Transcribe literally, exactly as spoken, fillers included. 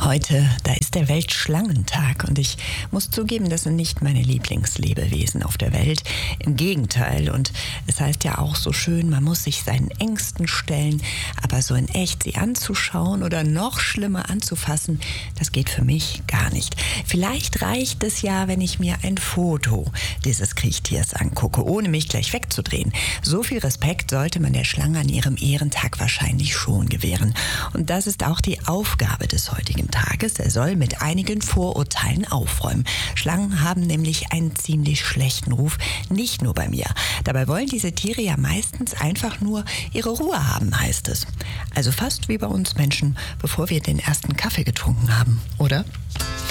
Heute, da ist der Weltschlangentag und ich muss zugeben, das sind nicht meine Lieblingslebewesen auf der Welt. Im Gegenteil, und es heißt ja auch so schön, man muss sich seinen Ängsten stellen, aber so in echt sie anzuschauen oder noch schlimmer anzufassen, das geht für mich gar nicht. Vielleicht reicht es ja, wenn ich mir ein Foto dieses Kriechtiers angucke, ohne mich gleich wegzudrehen. So viel Respekt sollte man der Schlange an ihrem Ehrentag wahrscheinlich schon gewähren. Und das ist auch die Aufgabe des heutigen Tages. Er soll mit einigen Vorurteilen aufräumen. Schlangen haben nämlich einen ziemlich schlechten Ruf, nicht nur bei mir. Dabei wollen diese Tiere ja meistens einfach nur ihre Ruhe haben, heißt es. Also fast wie bei uns Menschen, bevor wir den ersten Kaffee getrunken haben, oder?